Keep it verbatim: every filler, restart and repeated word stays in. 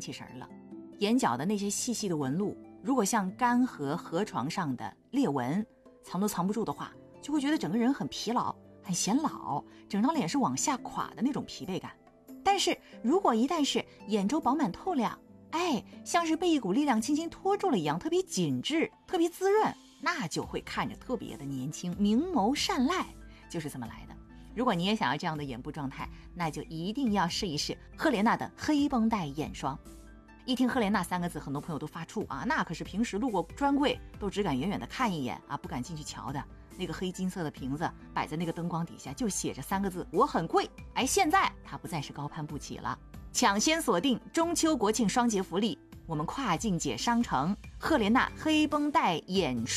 气神了。眼角的那些细细的纹路，如果像干涸河床上的裂纹，藏都藏不住的话，就会觉得整个人很疲劳，很显老，整张脸是往下垮的那种疲惫感。但是如果一旦是眼周饱满透亮，哎，像是被一股力量轻轻拖住了一样，特别紧致，特别滋润，那就会看着特别的年轻，明眸善睐，就是这么来的。如果你也想要这样的眼部状态，那就一定要试一试赫莲娜的黑绷带眼霜。一听赫莲娜三个字，很多朋友都发怵啊，那可是平时路过专柜都只敢远远的看一眼啊，不敢进去瞧的。那个黑金色的瓶子摆在那个灯光底下，就写着三个字，我很贵。哎，现在它不再是高攀不起了，抢先锁定中秋国庆双节福利，我们跨境解商城赫莲娜黑绷带眼霜